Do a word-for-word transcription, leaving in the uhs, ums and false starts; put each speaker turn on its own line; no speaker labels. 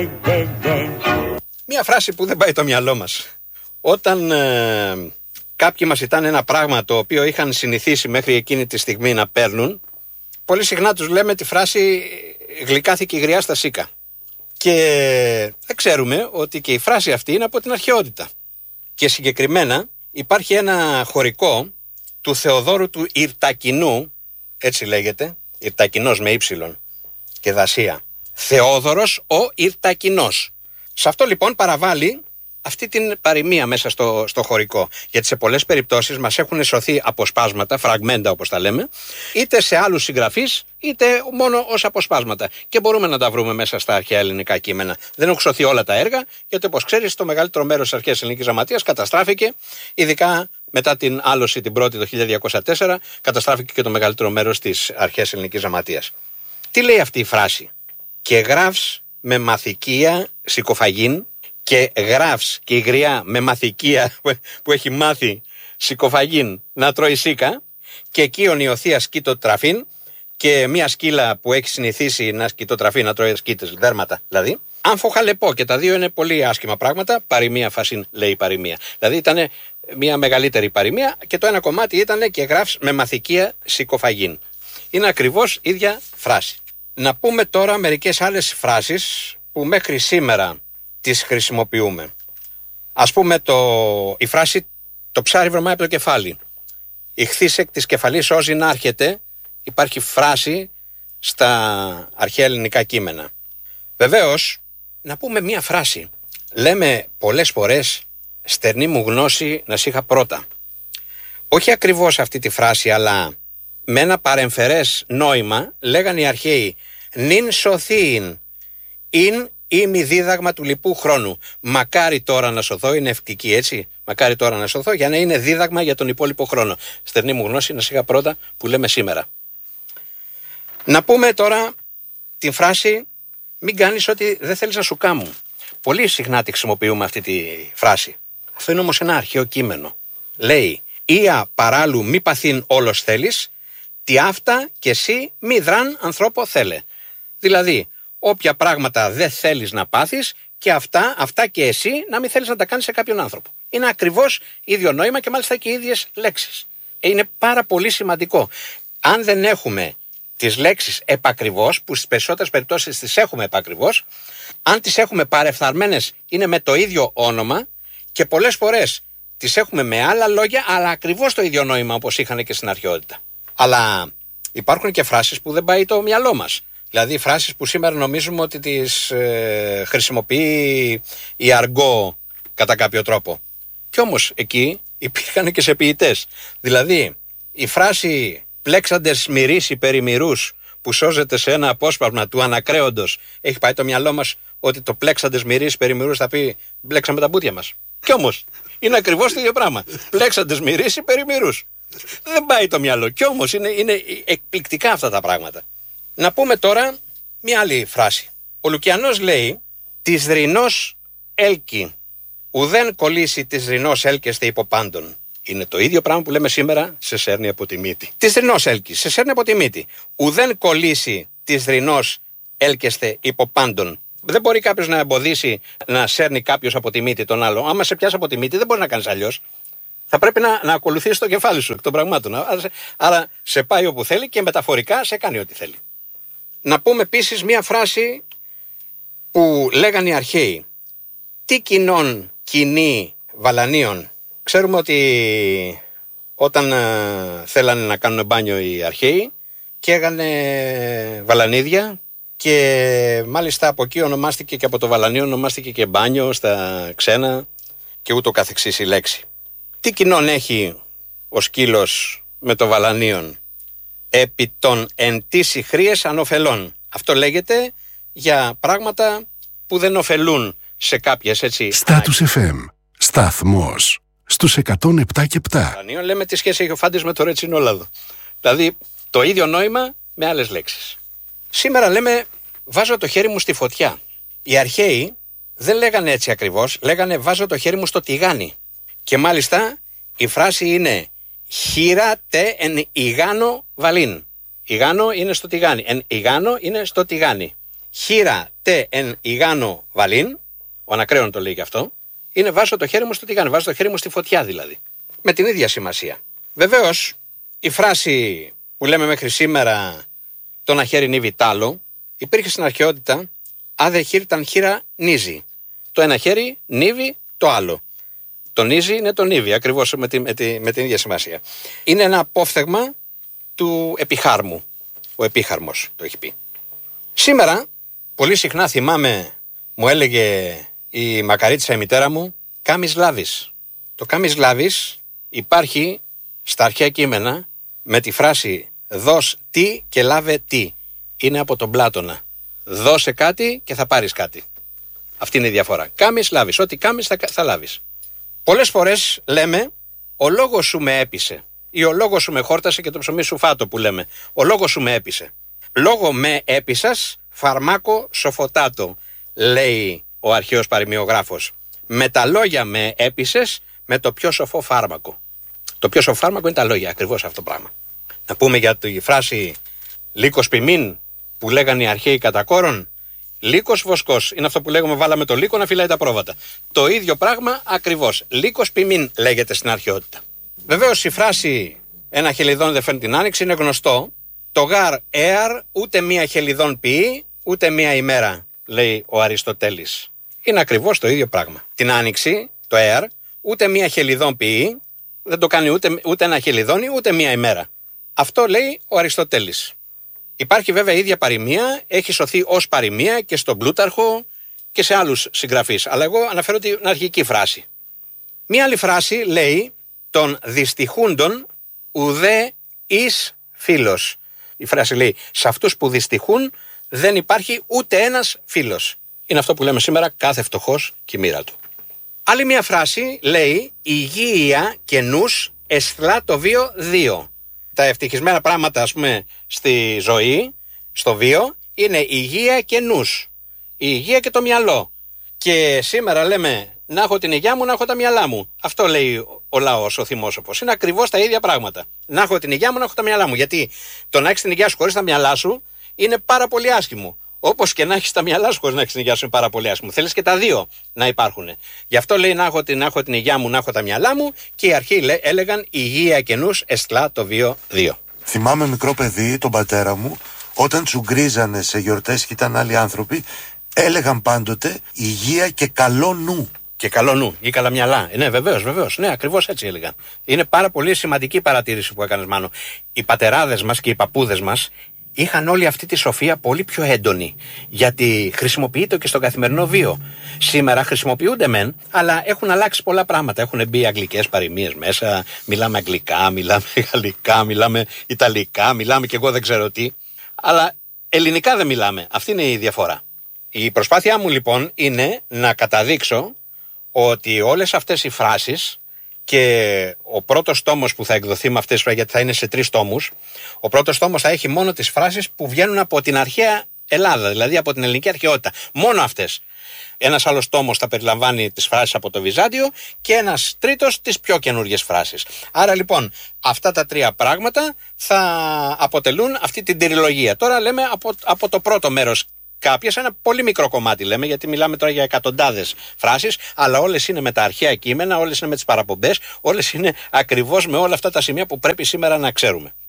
Μία φράση που δεν πάει το μυαλό μας. Όταν ε, κάποιοι μας ζητάνε ένα πράγμα το οποίο είχαν συνηθίσει μέχρι εκείνη τη στιγμή να παίρνουν, πολύ συχνά τους λέμε τη φράση «γλυκάθηκε η γριά στα σίκα». Και δεν ξέρουμε ότι και η φράση αυτή είναι από την αρχαιότητα. Και συγκεκριμένα υπάρχει ένα χωρικό του Θεοδόρου του Ιρτακινού, έτσι λέγεται, Ιρτακινός με ύψιλον και δασία. Θεόδωρος ο Ιρτακινός. Σε αυτό λοιπόν παραβάλλει αυτή την παροιμία μέσα στο, στο χωρικό. Γιατί σε πολλές περιπτώσεις μας έχουν σωθεί αποσπάσματα, φραγμέντα όπως τα λέμε, είτε σε άλλους συγγραφείς, είτε μόνο ως αποσπάσματα. Και μπορούμε να τα βρούμε μέσα στα αρχαία ελληνικά κείμενα. Δεν έχουν σωθεί όλα τα έργα, γιατί όπως ξέρεις, το μεγαλύτερο μέρος της αρχαίας ελληνικής γραμματείας καταστράφηκε, ειδικά μετά την άλωση την πρώτη το χίλια διακόσια τέσσερα, καταστράφηκε και το μεγαλύτερο μέρος της αρχαίας ελληνικής γραμματείας. Τι λέει αυτή η φράση? Και γράφς με μαθηκία συκοφαγήν, και γράφς και η γριά με μαθηκία που έχει μάθει συκοφαγήν να τρώει σίκα, και εκεί ο νιωθεία σκήτο-τραφήν, και μια σκύλα που έχει συνηθίσει να σκητοτραφεί, να τρώει σκήτες, δέρματα δηλαδή. Αμφοχαλεπό, και τα δύο είναι πολύ άσχημα πράγματα. Παροιμία φασίν λέει παροιμία. Δηλαδή ήταν μια μεγαλύτερη παροιμία και το ένα κομμάτι ήταν και γράφς με μαθηκία συκοφαγήν. Είναι ακριβώς ίδια φράση. Να πούμε τώρα μερικές άλλες φράσεις που μέχρι σήμερα τις χρησιμοποιούμε. Ας πούμε το, η φράση «το ψάρι βρωμάει από το κεφάλι». «Ηχθείς εκ της κεφαλής όζει να έρχεται». Υπάρχει φράση στα αρχαία ελληνικά κείμενα. Βεβαίως, να πούμε μία φράση. Λέμε πολλές φορές «στερνή μου γνώση να σ' είχα πρώτα». Όχι ακριβώς αυτή τη φράση, αλλά με ένα παρεμφερές νόημα λέγανε οι αρχαίοι «νυν σωθείην, ειν ή μη δίδαγμα του λοιπού χρόνου». Μακάρι τώρα να σωθώ, είναι ευκτική έτσι. Μακάρι τώρα να σωθώ για να είναι δίδαγμα για τον υπόλοιπο χρόνο. Στερνή μου γνώση να σ' είχα πρώτα που λέμε σήμερα. Να πούμε τώρα την φράση «μην κάνεις ό,τι δεν θέλεις να σου κάμουν». Πολύ συχνά τη χρησιμοποιούμε αυτή τη φράση. Αυτό είναι όμως ένα αρχαίο κείμενο. Λέει «Ία παράλου μη παθήν όλος θέλεις, τι αυτά και εσύ μη δραν ανθρώπο θέλε». Δηλαδή, όποια πράγματα δεν θέλεις να πάθεις και αυτά, αυτά και εσύ να μην θέλεις να τα κάνεις σε κάποιον άνθρωπο. Είναι ακριβώς ίδιο νόημα και μάλιστα και οι ίδιες λέξεις. Είναι πάρα πολύ σημαντικό. Αν δεν έχουμε τις λέξεις επακριβώς, που στις περισσότερες περιπτώσεις τις έχουμε επακριβώς, αν τις έχουμε παρεφθαρμένες είναι με το ίδιο όνομα, και πολλές φορές τις έχουμε με άλλα λόγια, αλλά ακριβώς το ίδιο νόημα όπως είχαν και στην αρχαιότητα. Αλλά υπάρχουν και φράσεις που δεν πάει το μυαλό μας. Δηλαδή φράσεις που σήμερα νομίζουμε ότι τις ε, χρησιμοποιεί η αργό κατά κάποιο τρόπο. Κι όμως εκεί υπήρχαν και σε ποιητές. Δηλαδή η φράση «πλέξαντες μυρίσει περί μυρούς» που σώζεται σε ένα απόσπασμα του Ανακρέοντος, έχει πάει το μυαλό μας ότι το «πλέξαντες μυρίσει περί μυρούς» θα πει «μπλέξαμε τα μπούτια μας». Κι όμως είναι ακριβώς το ίδιο πράγμα. «Πλέξαντες μυρίσει περί μυρούς». Δεν πάει το μυαλό. Κι όμως είναι, είναι εκπληκτικά αυτά τα πράγματα. Να πούμε τώρα μια άλλη φράση. Ο Λουκιανός λέει «της δρυνός έλκη, ουδέν κολλήσει της δρυνός έλκεστε υπό πάντων». Είναι το ίδιο πράγμα που λέμε σήμερα «σε σέρνει από τη μύτη». Της δρυνός έλκη, σε σέρνει από τη μύτη. Ουδέν κολλήσει της δρυνός έλκεστε υπό πάντων. Δεν μπορεί κάποιος να εμποδίσει να σέρνει κάποιος από τη μύτη τον άλλο. Άμα σε πιάσει από τη μύτη δεν μπορεί να κάνεις αλλιώς. Θα πρέπει να, να ακολουθείς το κεφάλι σου εκ των πραγμάτων. Άρα, άρα σε πάει όπου θέλει και μεταφορικά σε κάνει ό,τι θέλει. Να πούμε επίσης μία φράση που λέγανε οι αρχαίοι. Τι κοινών κοινή βαλανίων. Ξέρουμε ότι όταν ε, θέλανε να κάνουν μπάνιο οι αρχαίοι και έγανε βαλανίδια, και μάλιστα από εκεί ονομάστηκε και από το βαλανίο ονομάστηκε και μπάνιο στα ξένα και ούτω καθεξής η λέξη. Τι κοινών έχει ο σκύλος με το βαλανίον? Επί των εν τύσι χρίες ανοφελών. Αυτό λέγεται για πράγματα που δεν ωφελούν σε κάποιες έτσι.
Status εφ εμ, σταθμός στους εκατόν επτά και επτά.
Βαλανίον λέμε τι σχέση έχει ο φάντης με το ρετσινόλαδο. Δηλαδή το ίδιο νόημα με άλλες λέξεις. Σήμερα λέμε βάζω το χέρι μου στη φωτιά. Οι αρχαίοι δεν λέγανε έτσι ακριβώς, λέγανε βάζω το χέρι μου στο τηγάνι. Και μάλιστα η φράση είναι χείρα τε εν ηγάνο βαλίν. Ηγάνο είναι στο τηγάνι. Εν ηγάνο είναι στο τηγάνι. χείρα τε εν ηγάνο βαλήν, ο Ανακρέων το λέει και αυτό, είναι βάζω το χέρι μου στο τηγάνι, βάζω το χέρι μου στη φωτιά δηλαδή. Με την ίδια σημασία. Βεβαίως, η φράση που λέμε μέχρι σήμερα το να χέρι νύβει τάλο, υπήρχε στην αρχαιότητα άδε χείρταν χείρα νύζι. Το ένα χέρι νύβει το άλλο. Το νύζι είναι το νύβι, ακριβώς με, τη, με, τη, με την ίδια σημασία. Είναι ένα απόφθεγμα του επιχάρμου. Ο επίχαρμος το έχει πει. Σήμερα, πολύ συχνά θυμάμαι, μου έλεγε η μακαρίτσα η μητέρα μου, κάμις λάβεις. Το κάμις λάβεις υπάρχει στα αρχαία κείμενα με τη φράση δώσ' τι και λάβε τι. Είναι από τον Πλάτωνα. Δώσε κάτι και θα πάρεις κάτι. Αυτή είναι η διαφορά. Κάμις λάβεις. Ό,τι κάμεις θα, θα λάβεις. Πολλές φορές λέμε ο λόγος σου με έπεισε ή ο λόγος σου με χόρτασε και το ψωμί σου φάτο που λέμε. Ο λόγος σου με έπεισε. Λόγο με έπεισας φαρμάκο σοφοτάτο, λέει ο αρχαίος παροιμιογράφος. Με τα λόγια με έπεισες με το πιο σοφό φάρμακο. Το πιο σοφό φάρμακο είναι τα λόγια, ακριβώς αυτό το πράγμα. Να πούμε για τη φράση λύκος ποιμήν που λέγανε οι αρχαίοι κατά κόρον. Λύκος βοσκός. Είναι αυτό που λέγουμε βάλαμε το λύκο να φυλάει τα πρόβατα. Το ίδιο πράγμα ακριβώς. Λύκος ποιμήν λέγεται στην αρχαιότητα. Βεβαίως η φράση ένα χελιδόν δεν φέρνει την άνοιξη είναι γνωστό. Το γάρ έαρ ούτε μία χελιδόν ποιεί ούτε μία ημέρα, λέει ο Αριστοτέλης. Είναι ακριβώς το ίδιο πράγμα. Την άνοιξη, το έαρ, ούτε μία χελιδόν ποιεί, δεν το κάνει ούτε, ούτε ένα χελιδόνι ούτε μία ημέρα. Αυτό λέει ο Αριστοτέλης. Υπάρχει βέβαια η ίδια παροιμία, έχει σωθεί ως παροιμία και στον Πλούταρχο και σε άλλους συγγραφείς. Αλλά εγώ αναφέρω την αρχική φράση. Μία άλλη φράση λέει τον δυστυχούντον ουδέ εις φίλος. Η φράση λέει σε αυτούς που δυστυχούν δεν υπάρχει ούτε ένας φίλος. Είναι αυτό που λέμε σήμερα κάθε φτωχός και η μοίρα του. Άλλη μία φράση λέει υγεία και νους εσθλά το βίο δύο. Τα ευτυχισμένα πράγματα ας πούμε στη ζωή, στο βίο είναι υγεία και νους. Η υγεία και το μυαλό. Και σήμερα λέμε να έχω την υγεία μου, να έχω τα μυαλά μου. Αυτό λέει ο λαός, ο θυμόσοφος. Είναι ακριβώς τα ίδια πράγματα. Να έχω την υγεία μου, να έχω τα μυαλά μου. Γιατί το να έχεις την υγεία σου χωρίς τα μυαλά σου είναι πάρα πολύ άσχημο. Όπως και να έχεις τα μυαλά σου χωρίς να έχεις την υγεία σου είναι πάρα πολύ άσχημο. Θέλεις και τα δύο να υπάρχουν. Γι' αυτό λέει να έχω την, να έχω την υγεία μου, να έχω τα μυαλά μου και οι αρχαίοι λέ, έλεγαν υγεία και νους εσθλά το βίο δύο.
Θυμάμαι μικρό παιδί, τον πατέρα μου, όταν τσουγκρίζανε σε γιορτές και ήταν άλλοι άνθρωποι, έλεγαν πάντοτε υγεία και καλό νου.
Και καλό νου ή καλά μυαλά. Ναι, βεβαίως, βεβαίως. Ναι, ακριβώς έτσι έλεγαν. Είναι πάρα πολύ σημαντική παρατήρηση που έκανες, Μάνο. Οι πατεράδες μας και οι παππούδες μας είχαν όλη αυτή τη σοφία πολύ πιο έντονη. Γιατί χρησιμοποιείται και στον καθημερινό βίο. Σήμερα χρησιμοποιούνται μεν, αλλά έχουν αλλάξει πολλά πράγματα. Έχουν μπει αγγλικές παροιμίες μέσα. Μιλάμε αγγλικά, μιλάμε γαλλικά, μιλάμε ιταλικά, μιλάμε και εγώ δεν ξέρω τι. Αλλά ελληνικά δεν μιλάμε. Αυτή είναι η διαφορά. Η προσπάθειά μου λοιπόν είναι να καταδείξω ότι όλες αυτές οι φράσεις και ο πρώτος τόμος που θα εκδοθεί με αυτές τις φράσεις, γιατί θα είναι σε τρεις τόμους, ο πρώτος τόμος θα έχει μόνο τις φράσεις που βγαίνουν από την αρχαία Ελλάδα, δηλαδή από την ελληνική αρχαιότητα. Μόνο αυτές. Ένας άλλος τόμος θα περιλαμβάνει τις φράσεις από το Βυζάντιο και ένας τρίτος τις πιο καινούργιες φράσεις. Άρα λοιπόν αυτά τα τρία πράγματα θα αποτελούν αυτή την τριλογία. Τώρα λέμε από, από το πρώτο μέρος κάποιες, ένα πολύ μικρό κομμάτι λέμε, γιατί μιλάμε τώρα για εκατοντάδες φράσεις, αλλά όλες είναι με τα αρχαία κείμενα, όλες είναι με τις παραπομπές, όλες είναι ακριβώς με όλα αυτά τα σημεία που πρέπει σήμερα να ξέρουμε.